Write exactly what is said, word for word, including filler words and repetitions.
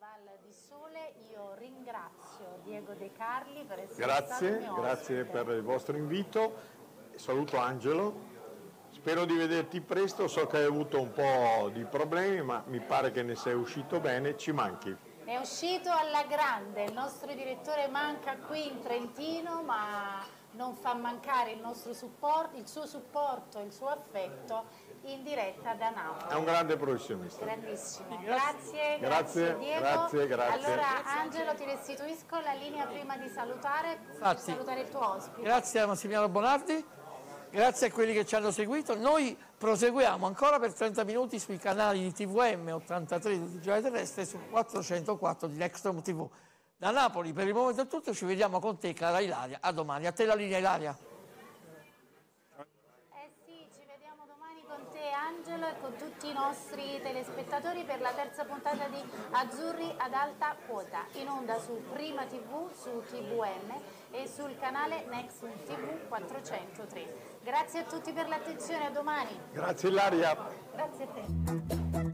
Val di Sole. Io ringrazio Diego De Carli per essere grazie, stato mio grazie ospite. per il vostro invito. Saluto Angelo. Spero di vederti presto, so che hai avuto un po' di problemi, ma mi pare che ne sei uscito bene, ci manchi. È uscito alla grande, il nostro direttore manca qui in Trentino, ma non fa mancare il nostro supporto, il suo supporto, il suo affetto in diretta da Napoli. È un grande professionista. Grandissimo. Grazie, grazie, grazie Diego. Grazie, grazie. Allora Angelo, ti restituisco la linea prima di salutare, per salutare il tuo ospite. Grazie a Massimiliano Bonardi. Grazie a quelli che ci hanno seguito. Noi proseguiamo ancora per trenta minuti sui canali di T V M ottantatré di Digitale Terrestre e su quattrocentoquattro di Nextrom T V. Da Napoli per il momento è tutto, ci vediamo con te cara Ilaria. A domani. A te la linea Ilaria. Eh sì, ci vediamo domani con te Angelo e con tutti i nostri telespettatori per la terza puntata di Azzurri ad alta quota, in onda su Prima T V, su T V M e sul canale Nextrom T V quattrocentotre. Grazie a tutti per l'attenzione, a domani. Grazie Ilaria. Grazie a te.